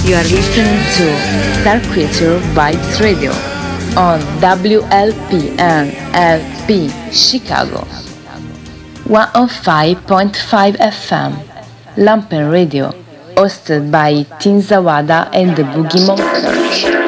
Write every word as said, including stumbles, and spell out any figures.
You are listening to Star Creature Vibes Radio on W L P N L P Chicago one oh five point five F M, Lampen Radio, hosted by Tin Zawada and the Boogie Monster.